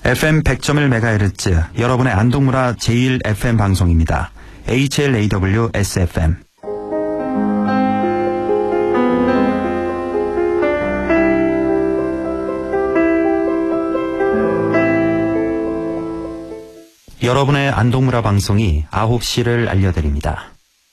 FM 100.1MHz 여러분의 안동문화 제1FM 방송입니다. HLAW SFM. 여러분의 안동문화 방송이 9시를 알려드립니다.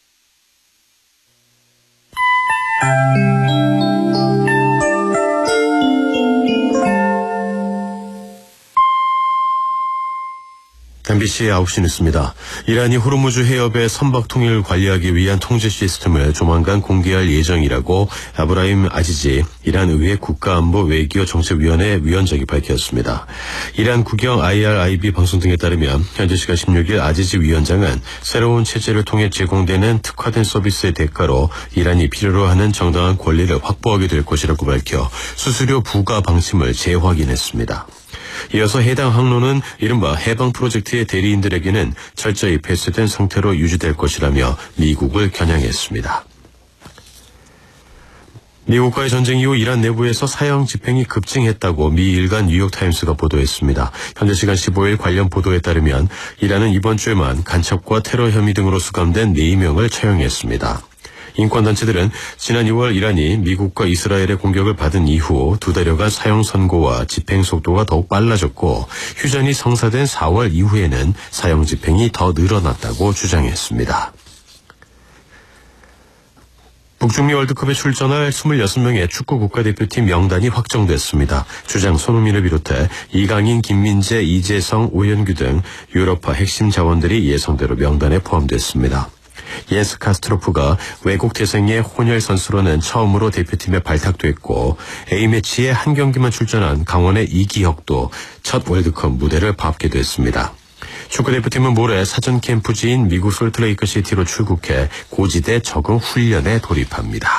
MBC 9시 뉴스입니다. 이란이 호르무즈 해협의 선박 통일을 관리하기 위한 통제 시스템을 조만간 공개할 예정이라고 아브라임 아지지 이란 의회 국가안보 외교 정책위원회 위원장이 밝혔습니다. 이란 국영 IRIB 방송 등에 따르면 현지 시간 16일 아지지 위원장은 새로운 체제를 통해 제공되는 특화된 서비스의 대가로 이란이 필요로 하는 정당한 권리를 확보하게 될 것이라고 밝혀 수수료 부과 방침을 재확인했습니다. 이어서 해당 항로는 이른바 해방 프로젝트의 대리인들에게는 철저히 폐쇄된 상태로 유지될 것이라며 미국을 겨냥했습니다. 미국과의 전쟁 이후 이란 내부에서 사형 집행이 급증했다고 미 일간 뉴욕타임스가 보도했습니다. 현재 시간 15일 관련 보도에 따르면 이란은 이번 주에만 간첩과 테러 혐의 등으로 수감된 4명을 처형했습니다. 인권단체들은 지난 2월 이란이 미국과 이스라엘의 공격을 받은 이후 2달여간 사형 선고와 집행 속도가 더욱 빨라졌고 휴전이 성사된 4월 이후에는 사형 집행이 더 늘어났다고 주장했습니다. 북중미 월드컵에 출전할 26명의 축구 국가대표팀 명단이 확정됐습니다. 주장 손흥민을 비롯해 이강인, 김민재, 이재성, 오현규 등 유럽파 핵심 자원들이 예상대로 명단에 포함됐습니다. 옌스 카스트로프가 외국 태생의 혼혈 선수로는 처음으로 대표팀에 발탁됐고 A매치에 한 경기만 출전한 강원의 이기혁도 첫 월드컵 무대를 밟게 됐습니다. 축구대표팀은 모레 사전 캠프지인 미국 솔트레이크 시티로 출국해 고지대 적응 훈련에 돌입합니다.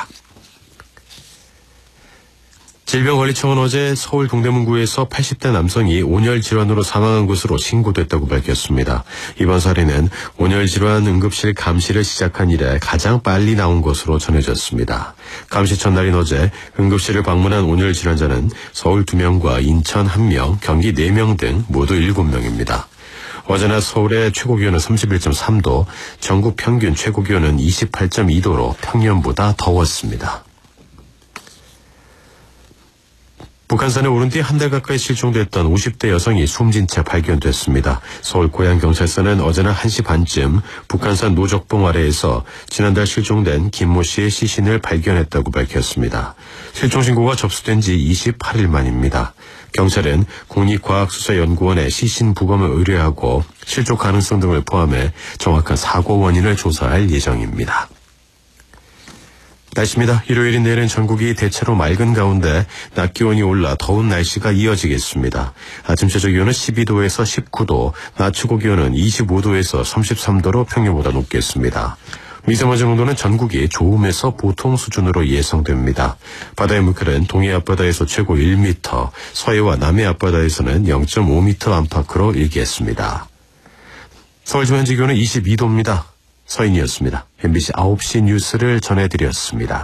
질병관리청은 어제 서울 동대문구에서 80대 남성이 온열 질환으로 사망한 것으로 신고됐다고 밝혔습니다. 이번 사례는 온열 질환 응급실 감시를 시작한 이래 가장 빨리 나온 것으로 전해졌습니다. 감시 첫날인 어제 응급실을 방문한 온열 질환자는 서울 2명과 인천 1명, 경기 4명 등 모두 7명입니다. 어제나 서울의 최고기온은 31.3도, 전국 평균 최고기온은 28.2도로 평년보다 더웠습니다. 북한산에 오른 뒤 한 달 가까이 실종됐던 50대 여성이 숨진 채 발견됐습니다. 서울 고양경찰서는 어제나 1시 반쯤 북한산 노적봉 아래에서 지난달 실종된 김모 씨의 시신을 발견했다고 밝혔습니다. 실종 신고가 접수된 지 28일 만입니다. 경찰은 국립과학수사연구원에 시신 부검을 의뢰하고 실종 가능성 등을 포함해 정확한 사고 원인을 조사할 예정입니다. 날씨입니다. 일요일인 내일은 전국이 대체로 맑은 가운데 낮 기온이 올라 더운 날씨가 이어지겠습니다. 아침 최저 기온은 12도에서 19도, 낮 최고 기온은 25도에서 33도로 평년보다 높겠습니다. 미세먼지 농도는 전국이 좋음에서 보통 수준으로 예상됩니다. 바다의 물결은 동해 앞바다에서 최고 1m, 서해와 남해 앞바다에서는 0.5m 안팎으로 일겠습니다. 서울 지금 현재 기온은 22도입니다. 서인이었습니다. MBC 9시 뉴스를 전해드렸습니다.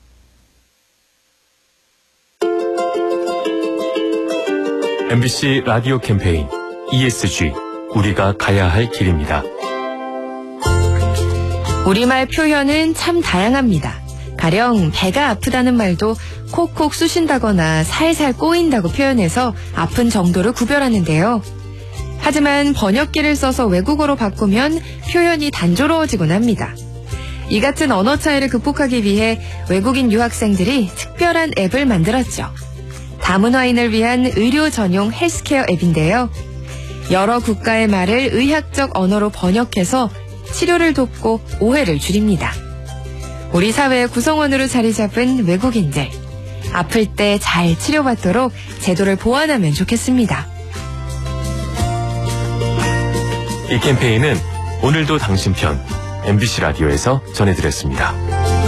MBC 라디오 캠페인 ESG, 우리가 가야 할 길입니다. 우리말 표현은 참 다양합니다. 가령 배가 아프다는 말도 콕콕 쑤신다거나 살살 꼬인다고 표현해서 아픈 정도를 구별하는데요. 하지만 번역기를 써서 외국어로 바꾸면 표현이 단조로워지곤 합니다. 이 같은 언어 차이를 극복하기 위해 외국인 유학생들이 특별한 앱을 만들었죠. 다문화인을 위한 의료 전용 헬스케어 앱인데요. 여러 국가의 말을 의학적 언어로 번역해서 치료를 돕고 오해를 줄입니다. 우리 사회의 구성원으로 자리 잡은 외국인들, 아플 때 잘 치료받도록 제도를 보완하면 좋겠습니다. 이 캠페인은 오늘도 당신 편 MBC 라디오에서 전해드렸습니다.